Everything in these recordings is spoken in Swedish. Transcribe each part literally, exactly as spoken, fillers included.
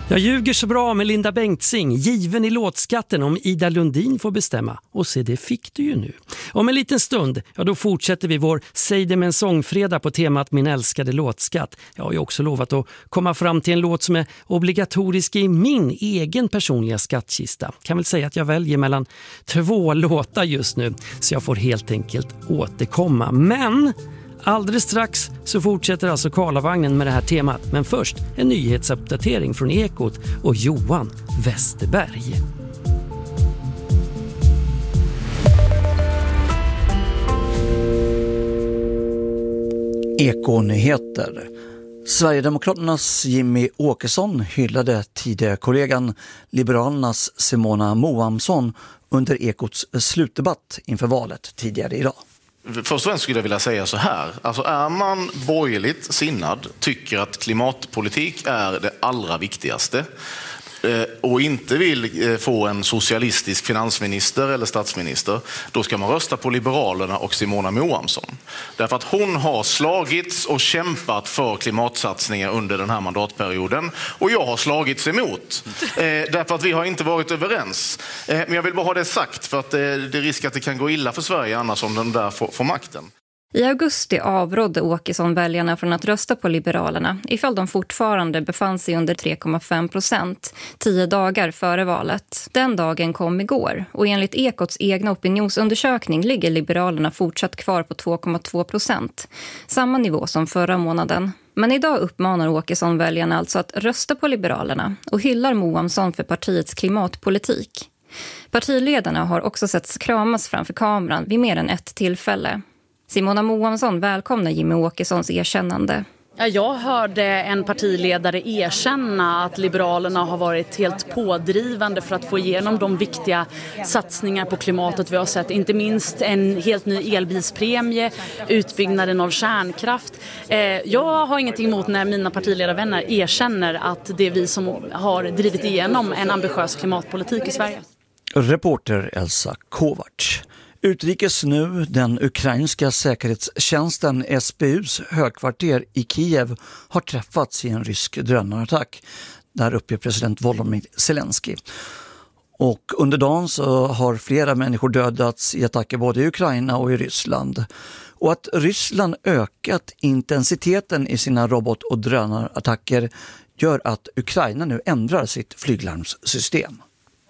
Jag ljuger så bra med Linda Bengtzing, given i låtskatten om Ida Lundin får bestämma. Och se, det fick du ju nu. Om en liten stund, ja då fortsätter vi vår Säg det med en sångfredag på temat Min älskade låtskatt. Jag har ju också lovat att komma fram till en låt som är obligatorisk i min egen personliga skattkista. Kan väl säga att jag väljer mellan två låtar just nu, så jag får helt enkelt återkomma. Men alldeles strax så fortsätter alltså Karlavagnen med det här temat. Men först en nyhetsuppdatering från Ekot och Johan Westerberg. Ekonyheter. Sverigedemokraternas Jimmy Åkesson hyllade tidigare kollegan Liberalernas Simona Moamsson under Ekots slutdebatt inför valet tidigare idag. Först och främst skulle jag vilja säga så här. Alltså är man borgerligt sinnad, tycker att klimatpolitik är det allra viktigaste och inte vill få en socialistisk finansminister eller statsminister, då ska man rösta på Liberalerna och Simona Moamsson. Därför att hon har slagits och kämpat för klimatsatsningar under den här mandatperioden, och jag har slagits emot. Därför att vi har inte varit överens. Men jag vill bara ha det sagt, för att det är risk att det kan gå illa för Sverige annars om den där får, får makten. I augusti avrådde Åkesson väljarna från att rösta på Liberalerna ifall de fortfarande befann sig under tre komma fem procent tio dagar före valet. Den dagen kom igår, och enligt Ekots egna opinionsundersökning ligger Liberalerna fortsatt kvar på två komma två procent, samma nivå som förra månaden. Men idag uppmanar Åkesson väljarna alltså att rösta på Liberalerna och hyllar Moamsson för partiets klimatpolitik. Partiledarna har också setts kramas framför kameran vid mer än ett tillfälle. Simona Moamsson välkomnar Jimmy Åkessons erkännande. Ja, jag hörde en partiledare erkänna att Liberalerna har varit helt pådrivande för att få igenom de viktiga satsningar på klimatet vi har sett. Inte minst en helt ny elbilspremie, utbyggnaden av kärnkraft. Jag har ingenting emot när mina partiledarvänner erkänner att det är vi som har drivit igenom en ambitiös klimatpolitik i Sverige. Reporter Elsa Kovacs. Utrikes nu, den ukrainska säkerhetstjänsten S B U:s högkvarter i Kiev har träffats i en rysk drönarattack. Där uppger president Volodymyr Zelensky. Och under dagen så har flera människor dödats i attacker både i Ukraina och i Ryssland. Och att Ryssland ökat intensiteten i sina robot- och drönarattacker gör att Ukraina nu ändrar sitt flyglarmssystem.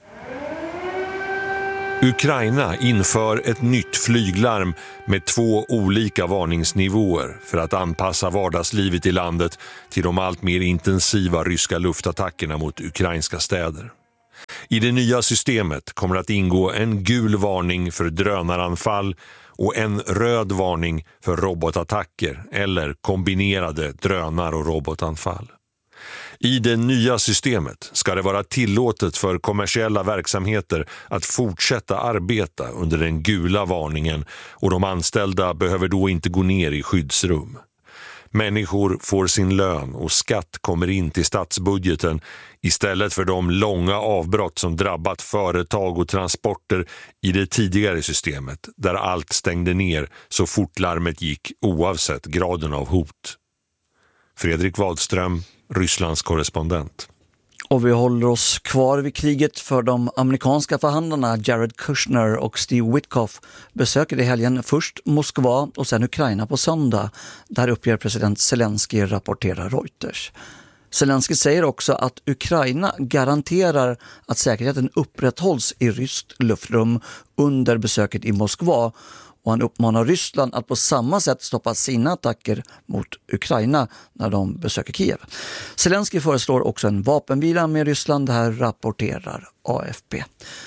Ukraina inför ett nytt flyglarm med två olika varningsnivåer för att anpassa vardagslivet i landet till de allt mer intensiva ryska luftattackerna mot ukrainska städer. I det nya systemet kommer att ingå en gul varning för drönaranfall och en röd varning för robotattacker eller kombinerade drönar- och robotanfall. I det nya systemet ska det vara tillåtet för kommersiella verksamheter att fortsätta arbeta under den gula varningen, och de anställda behöver då inte gå ner i skyddsrum. Människor får sin lön och skatt kommer in till statsbudgeten istället för de långa avbrott som drabbat företag och transporter i det tidigare systemet, där allt stängde ner så fort larmet gick oavsett graden av hot. Fredrik Wadström, Rysslands korrespondent. Och vi håller oss kvar vid kriget, för de amerikanska förhandlarna Jared Kushner och Steve Witkoff besöker i helgen först Moskva och sen Ukraina på söndag. Där uppger president Zelensky, rapporterar Reuters. Zelensky säger också att Ukraina garanterar att säkerheten upprätthålls i ryskt luftrum under besöket i Moskva. Och han uppmanar Ryssland att på samma sätt stoppa sina attacker mot Ukraina när de besöker Kiev. Zelensky föreslår också en vapenvila med Ryssland, det här rapporterar A F P.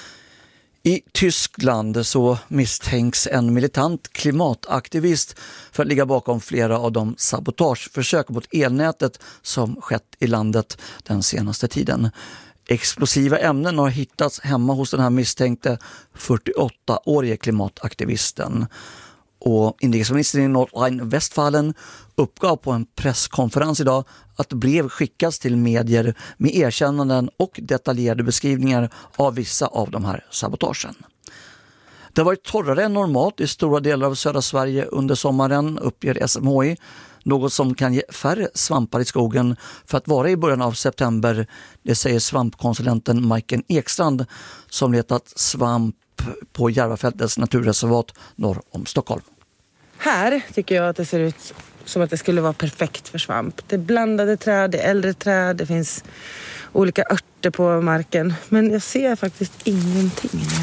I Tyskland så misstänks en militant klimataktivist för att ligga bakom flera av de sabotageförsök mot elnätet som skett i landet den senaste tiden. Explosiva ämnen har hittats hemma hos den här misstänkte fyrtioåttaårige klimataktivisten. Och inrikesministern i Nordrhein-Westfalen uppgav på en presskonferens idag att brev skickas till medier med erkännanden och detaljerade beskrivningar av vissa av de här sabotagen. Det har varit torrare än normalt i stora delar av södra Sverige under sommaren, uppger S M H I. Något som kan ge färre svampar i skogen för att vara i början av september. Det säger svampkonsulenten Majken Ekstrand som letat svamp på Järvafältets naturreservat norr om Stockholm. Här tycker jag att det ser ut som att det skulle vara perfekt för svamp. Det är blandade träd, det är äldre träd, det finns olika örter på marken. Men jag ser faktiskt ingenting här.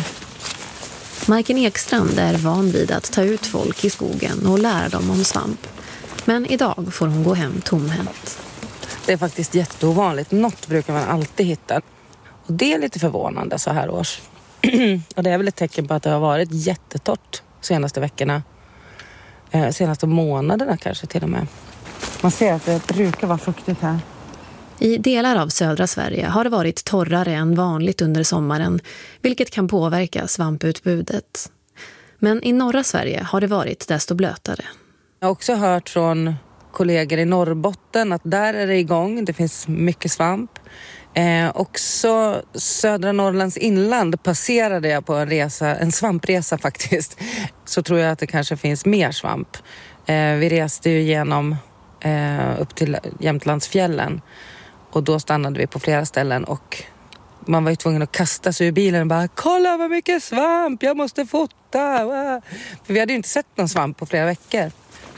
Majken Ekstrand är van vid att ta ut folk i skogen och lära dem om svamp. Men idag får hon gå hem tomhänt. Det är faktiskt jätteovanligt. Något brukar man alltid hitta. Och det är lite förvånande så här års. Och det är väl ett tecken på att det har varit jättetorrt senaste veckorna. Eh, senaste månaderna kanske till och med. Man ser att det brukar vara fuktigt här. I delar av södra Sverige har det varit torrare än vanligt under sommaren, vilket kan påverka svamputbudet. Men i norra Sverige har det varit desto blötare. Jag har också hört från kollegor i Norrbotten att där är det igång. Det finns mycket svamp. Eh, också södra Norrlands inland passerade jag på en resa, en svampresa faktiskt. Så tror jag att det kanske finns mer svamp. Eh, vi reste ju genom eh, upp till Jämtlandsfjällen. Och då stannade vi på flera ställen och man var ju tvungen att kasta sig ur bilen och bara kolla vad mycket svamp, jag måste fota. För vi hade ju inte sett någon svamp på flera veckor.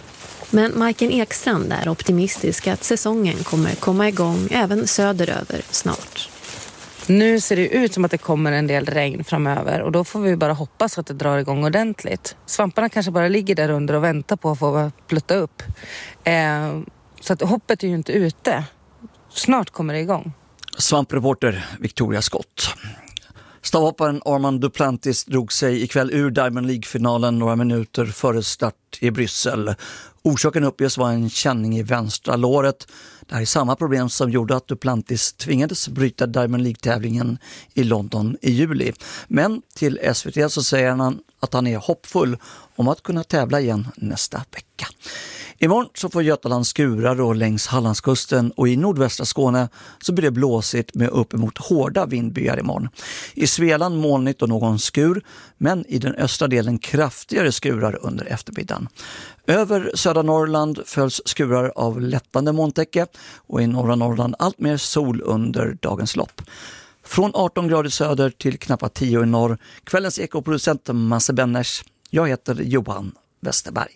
Men Majken Ekstrand är optimistisk att säsongen kommer komma igång även söderöver snart. Nu ser det ut som att det kommer en del regn framöver och då får vi bara hoppas att det drar igång ordentligt. Svamparna kanske bara ligger där under och väntar på att få plutta upp. Eh, så att hoppet är ju inte ute. Snart kommer det igång. Svampreporter Victoria Scott. Stavhopparen Armand Duplantis drog sig ikväll ur Diamond League-finalen några minuter före start i Bryssel. Orsaken uppges vara en känning i vänstra låret. Det här är samma problem som gjorde att Duplantis tvingades bryta Diamond League-tävlingen i London i juli. Men till S V T så säger han att han är hoppfull om att kunna tävla igen nästa vecka. Imorgon så får Götaland skurar och längs Hallandskusten och i nordvästra Skåne så blir det blåsigt med uppemot hårda vindbyar imorgon. I Svealand molnigt och någon skur, men i den östra delen kraftigare skurar under eftermiddagen. Över södra Norrland följs skurar av lättande molntäcke och i norra Norrland allt mer sol under dagens lopp. Från arton grader söder till knappt tio i norr. Kvällens ekoproducent Masse Benners. Jag heter Johan Westerberg.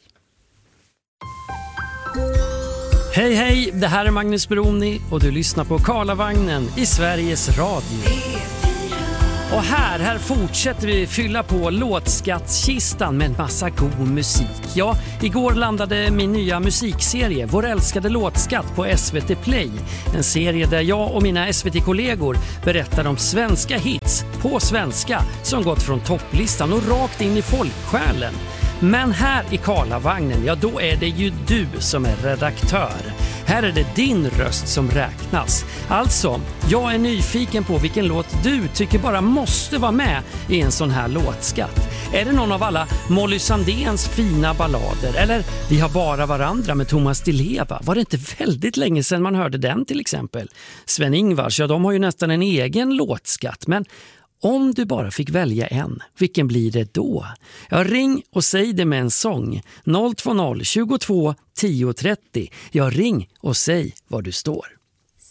Hej hej, det här är Magnus Broni och du lyssnar på Karlavagnen i Sveriges Radio. Och här, här fortsätter vi fylla på låtskattskistan med en massa god musik. Ja, igår landade min nya musikserie, Vår älskade låtskatt, på S V T Play. En serie där jag och mina S V T-kollegor berättar om svenska hits på svenska som gått från topplistan och rakt in i folksjälen. Men här i Karlavagnen, ja då är det ju du som är redaktör. Här är det din röst som räknas. Alltså, jag är nyfiken på vilken låt du tycker bara måste vara med i en sån här låtskatt. Är det någon av alla Molly Sandéns fina ballader? Eller Vi har bara varandra med Thomas Di Leva? Var det inte väldigt länge sedan man hörde den till exempel? Sven-Ingvars, ja de har ju nästan en egen låtskatt, men om du bara fick välja en, vilken blir det då? Ja, ring och säg det med en sång. noll två noll tjugotvå tio trettio. Ja, ring och säg var du står.